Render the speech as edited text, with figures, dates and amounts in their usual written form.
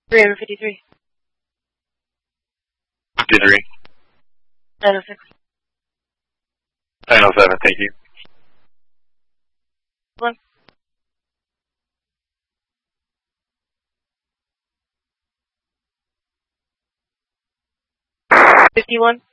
353. 53. 906. 907, thank you. 1. 51.